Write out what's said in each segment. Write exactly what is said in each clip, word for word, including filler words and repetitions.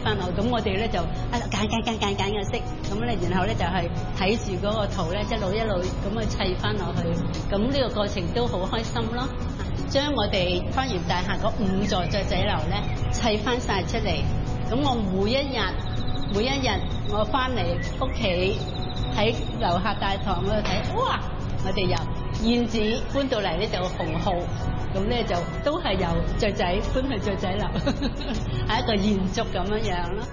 翻落。咁我哋咧就喺度揀揀揀揀揀嘅色，咁咧然後咧就係睇住嗰個圖咧一路一路咁去砌翻落去。咁呢個過程都好開心咯。將我哋花園大廈嗰五座雀仔樓咧砌翻晒出嚟。咁我每一日每一日我翻嚟屋企喺樓下大堂嗰度睇，哇！我哋由燕子搬到嚟呢就紅號，咁咧就都係由雀仔搬去雀仔樓，係一個延續咁樣樣咯。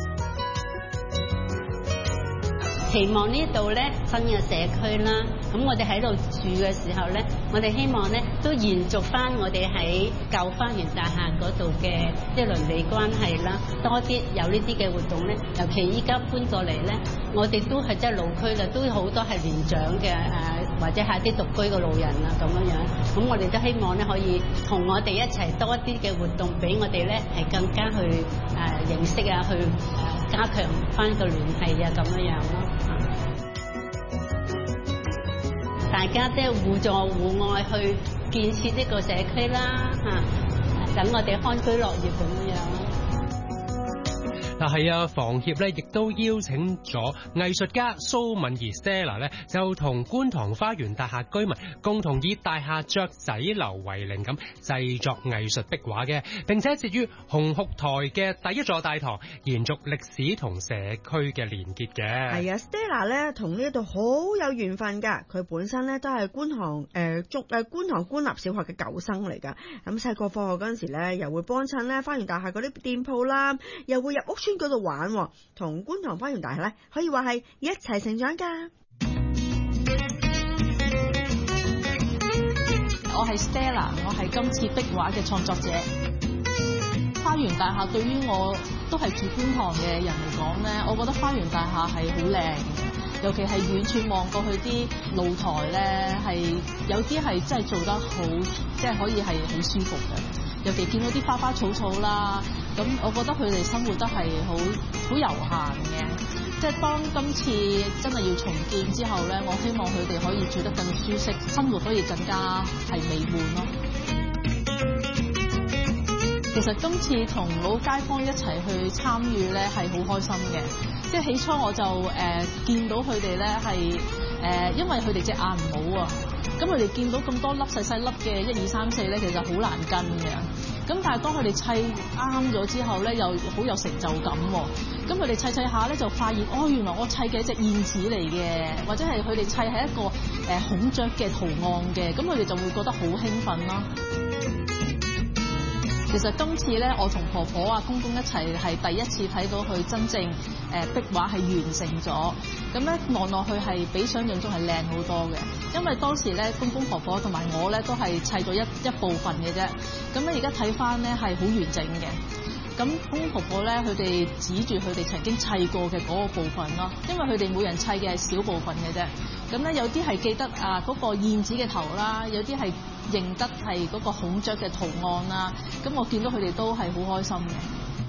期望呢度咧新嘅社區啦，咁我哋喺度住嘅時候咧，我哋希望咧都延續翻我哋喺舊花園大廈嗰度嘅即係鄰里關係啦，多啲有呢啲嘅活動咧。尤其依家搬過嚟咧，我哋都係即係老區啦，都好多係年長嘅誒，或者係啲獨居嘅老人啊咁樣樣。咁我哋都希望咧可以同我哋一齊多一啲嘅活動，俾我哋咧係更加去誒、呃、認識啊，去誒、呃、加強翻個聯繫啊咁樣樣咯。大家都互助互愛去建設呢個社區啦，嚇，等我哋安居樂業咁樣。 嗱係啊，房協咧亦都邀請咗藝術家蘇敏儀 Stella 咧，就同觀塘花園大廈居民共同以大廈雀仔樓為靈咁製作藝術壁畫嘅，並且設於紅磡台嘅第一座大堂，延續歷史同社區嘅連結嘅。 係啊 ，Stella 咧同呢度好有緣分㗎，佢本身咧都係觀塘誒中誒觀塘官立小學嘅舊生嚟㗎。咁細個放學嗰陣時咧，又會幫襯咧花園大廈嗰啲店鋪啦，又會入屋村嗰度玩，同觀塘花園大廈咧可以話係一齊成長噶。 我係 Stella， 我係今次壁畫嘅創作者。花園大廈對於我都係住觀塘嘅人嚟講咧，我覺得花園大廈係好靚嘅，尤其係遠處望過去啲露台咧，係有啲係真係做得好，即係可以係好舒服嘅。尤其見到啲花花草草啦，咁我覺得佢哋生活得係好好悠閒嘅。即係當今次真係要重建之後咧，我希望佢哋可以住得更舒適，生活可以更加係美滿咯。其實今次同老街坊一齊去參與咧係好開心嘅。即係起初我就誒、呃、見到佢哋咧係誒，因為佢哋隻眼唔好啊。咁佢哋見到咁多粒細細粒嘅一二三四咧，其實好難跟嘅。咁但係當佢哋砌啱咗之後咧，又好有成就感喎。咁佢哋砌砌下咧，就發現哦，原來我砌嘅一隻燕子嚟嘅，或者係佢哋砌係一個誒、呃、孔雀嘅圖案嘅，咁佢哋就會覺得好興奮啦。其實今次咧，我同婆婆啊、公公一齊係第一次睇到佢真正誒、呃、壁畫係完成咗。咁咧望落去係比想象中係靚好多嘅，因為當時咧公公婆婆同埋我咧都係砌咗一一部分嘅啫。咁咧而家睇翻咧係好完整嘅。咁公公婆婆咧佢哋指住佢哋曾經砌過嘅嗰個部分咯，因為佢哋每人砌嘅係小部分嘅啫。咁咧有啲係記得啊嗰個燕子嘅頭啦，有啲係認得係嗰個孔雀嘅圖案啦。咁我見到佢哋都係好開心嘅。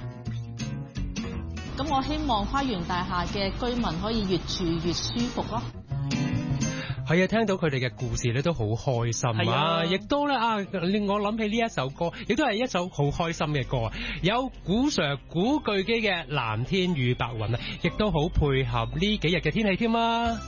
咁我希望花園大廈嘅居民可以越住越舒服咯。 係啊，聽到佢哋嘅故事咧都好開心啊！亦都咧啊，令我諗起呢一首歌，亦都係一首好開心嘅歌啊！有古 Sir 古巨基嘅《藍天與白雲》啊，亦都好配合呢幾日嘅天氣添啊！